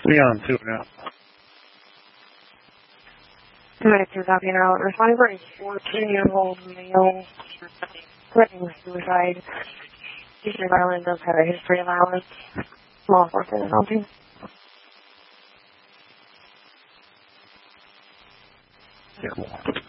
Leon, 2 now. Medicare copy and out. Responding for a 14-year-old male threatening suicide. Eastern Ireland does have a history of violence. Law enforcement is helping. Yeah.